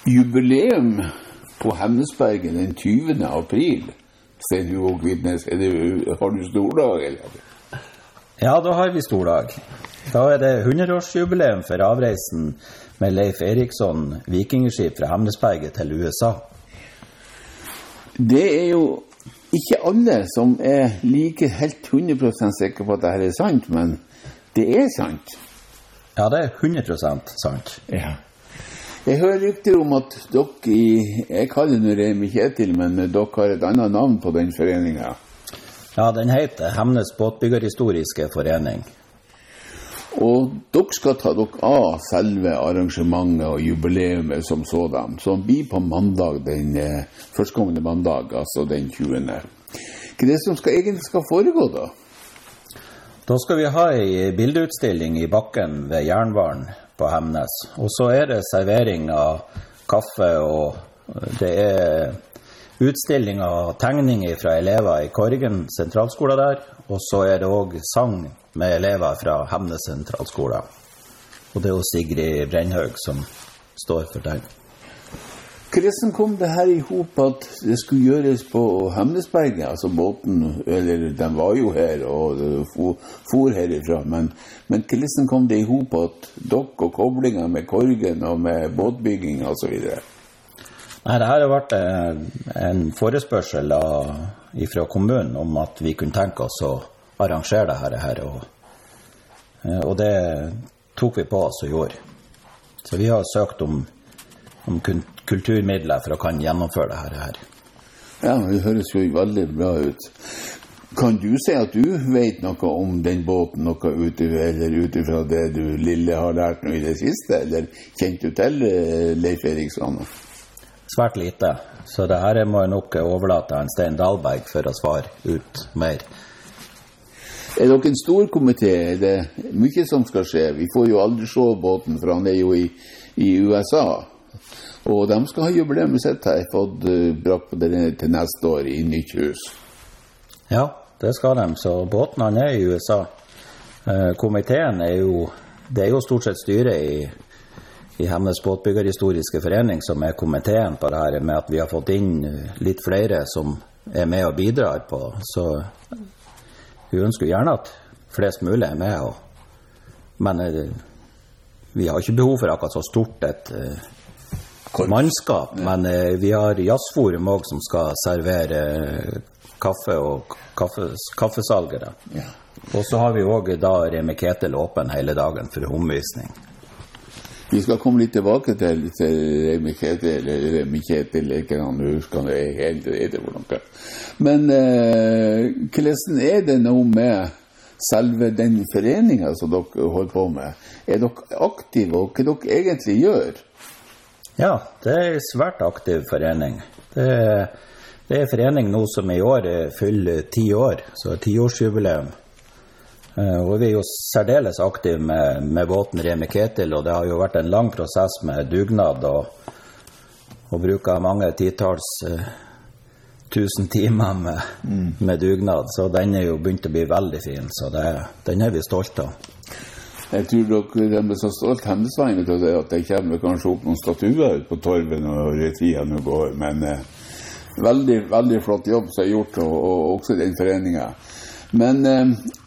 Jubileum på Hemnesberget den 20. april. Stein Hugo Kvitnes, har du stordag, eller? Ja, da har vi stordag. Da det 100-årsjubileum for avreisen med Leif Eriksson, vikingeskip fra Hemnesberget til USA. Det jo ikke alle som like helt 100% sikre på at dette sant, men det sant. Ja, det 100% sant. Ja. Jeg hører rykter om at dere jeg kaller det Remi Kjetil, men dere har et annet navn på den foreningen. Ja, den heter Hemnes Båtbyggerhistoriske Forening. Og dere skal ta dere av selve arrangementet og jubileumet som sådan, som blir på mandag, den førstkommende mandag, altså den 20. Hva det som egentlig skal foregå da? Da skal vi ha en bildeutstilling i bakken ved Jernvaren på Hemnes. Og så det servering av kaffe, og det utstilling av tegninger fra elever i Korgen sentralskole der. Og så det også sang med elever fra Hemnes sentralskole. Og det Sigrid Brennhaug som står for den. Hvordan kom det her ihop at det skulle gjøres på Hemnesberget, altså båten, eller den var jo her og for herifra, men hvordan kom det ihop at dere og koblinger med Korgen og med båtbygging og så videre? Nei, det her har vært en forespørsel fra kommunen om at vi kunne tenke oss å arrangere det her, og det tok vi på oss og gjorde. Så vi har søkt om kulturmidler for å kan gjennomføre det her. Ja, det høres jo veldig bra ut. Kan du si at du vet noe om den båten, noe utifra det du lille har lært nå i det siste, eller kjente du til Leif Eriksson? Svært lite, så det her må jeg nok overlate en Stein Dahlberg for å svare ut mer. Dere en stor komité? Det mye som skal skje? Vi får jo aldri se båten, for han jo i USA. Og de skal ha jubileum sitt her, fått brakt på det til neste år i nytt hus. Ja, det skal de, så båten han i USA. Komiteen det jo stort sett styret i Hemnes Båtbyggerhistoriske Forening som komiteen på det her, med at vi har fått inn litt flere som med og bidrar på, så vi ønsker gjerne at flest mulig med, men vi har ikke behov for akkurat så stort et mannskap, men vi har jazzforum også som skal servere kaffe og kaffesalgere. Ja. Og så har vi også da Remi Kjetil åpen hele dagen for omvisning. Vi skal komme litt tilbake til Remi Kjetil, eller Remi Kjetil, ikke han husker det helt for noe. Men hvordan det nå med selve den foreningen som dere holder på med? Dere aktive, og hva dere egentlig gjør? Ja, det en svært aktiv forening. Det en forening nå som i år fyller 10 år, så 10-årsjubileum. Og vi jo særdeles aktive med båten Remi Kjetil, og det har jo vært en lang prosess med dugnad, og bruker mange titals 1000 timer med dugnad, så den jo begynt å bli veldig fin, så den vi stolt av. Jeg tror de så stolt Hemnesveien til det, at det kommer kanskje opp noen statuer ut på torven når tiden nå går, men veldig, veldig flott jobb som gjort, og også den foreningen. Men